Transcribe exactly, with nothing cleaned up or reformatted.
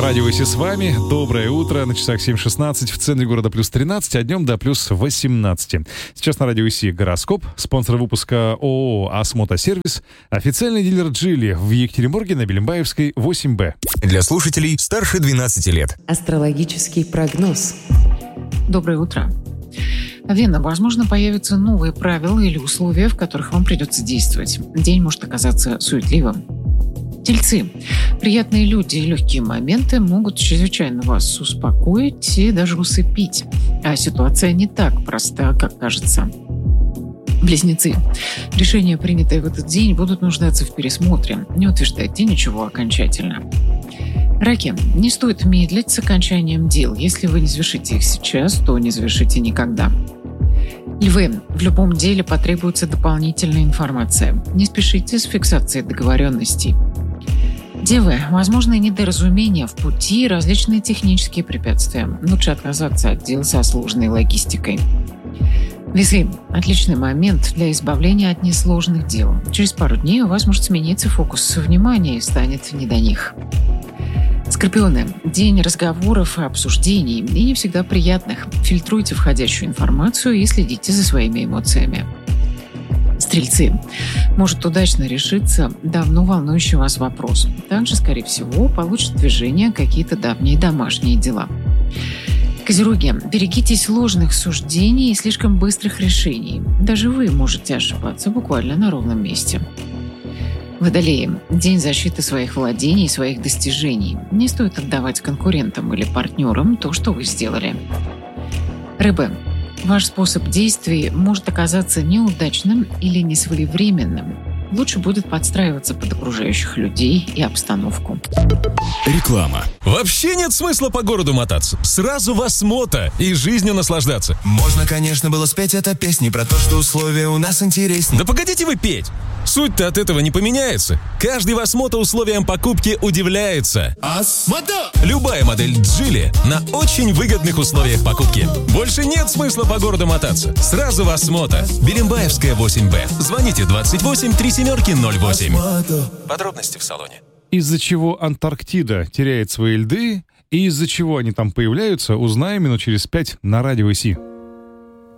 Радио Си с вами. Доброе утро. На часах семь шестнадцать. В центре города плюс тринадцать, а днем до плюс восемнадцать. Сейчас на Радио Си гороскоп. Спонсор выпуска ООО «Осмотосервис». Официальный дилер «Джили» в Екатеринбурге на Белембаевской восемь Б. Для слушателей старше двенадцати лет. Астрологический прогноз. Доброе утро. Вена, возможно, появятся новые правила или условия, в которых вам придется действовать. День может оказаться суетливым. Тельцы. Приятные люди и легкие моменты могут чрезвычайно вас успокоить и даже усыпить. А ситуация не так проста, как кажется. Близнецы. Решения, принятые в этот день, будут нуждаться в пересмотре. Не утверждайте ничего окончательно. Раки. Не стоит медлить с окончанием дел. Если вы не завершите их сейчас, то не завершите никогда. Львы. В любом деле потребуется дополнительная информация. Не спешите с фиксацией договоренностей. Девы. Возможны недоразумения в пути и различные технические препятствия. Лучше отказаться от дел со сложной логистикой. Весы. Отличный момент для избавления от несложных дел. Через пару дней у вас может смениться фокус внимания и станет не до них. Скорпионы. День разговоров и обсуждений, и не всегда приятных. Фильтруйте входящую информацию и следите за своими эмоциями. Стрельцы. Может удачно решиться давно волнующий вас вопрос. Также, скорее всего, получат движение какие-то давние домашние дела. Козероги. Берегитесь ложных суждений и слишком быстрых решений. Даже вы можете ошибаться буквально на ровном месте. Водолеи. День защиты своих владений и своих достижений. Не стоит отдавать конкурентам или партнерам то, что вы сделали. Рыбы. Ваш способ действий может оказаться неудачным или несвоевременным. Лучше будет подстраиваться под окружающих людей и обстановку. Реклама. Вообще нет смысла по городу мотаться. Сразу в Осмото и жизнью наслаждаться. Можно, конечно, было спеть это песни про то, что условия у нас интереснее. Да погодите вы петь. Суть-то от этого не поменяется. Каждый в Осмото условиям покупки удивляется. Осмото! Любая модель Джили на очень выгодных условиях покупки. Больше нет смысла по городу мотаться. Сразу в Осмото. Белембаевская восемь Б. Звоните двадцать восемь три семерки ноль восемь. Подробности в салоне. Из-за чего Антарктида теряет свои льды и из-за чего они там появляются, узнаем минут через пять на Радио Си.